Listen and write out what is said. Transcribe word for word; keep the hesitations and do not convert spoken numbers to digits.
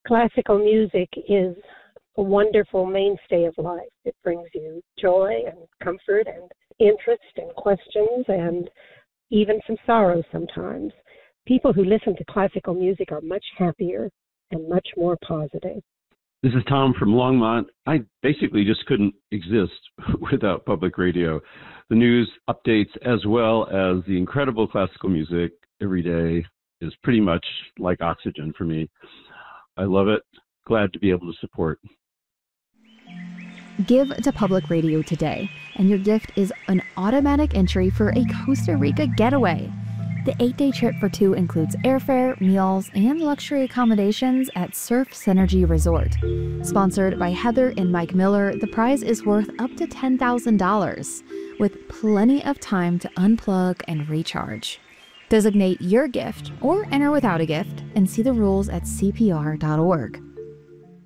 Classical music is a wonderful mainstay of life. It brings you joy and comfort and interest and questions and even some sorrow sometimes. People who listen to classical music are much happier and much more positive. This is Tom from Longmont. I basically just couldn't exist without public radio. The news, updates, as well as the incredible classical music every day is pretty much like oxygen for me. I love it. Glad to be able to support. Give to public radio today, and your gift is an automatic entry for a Costa Rica getaway. The eight-day trip for two includes airfare, meals, and luxury accommodations at Surf Synergy Resort. Sponsored by Heather and Mike Miller, the prize is worth up to ten thousand dollars, with plenty of time to unplug and recharge. Designate your gift or enter without a gift and see the rules at C P R dot org.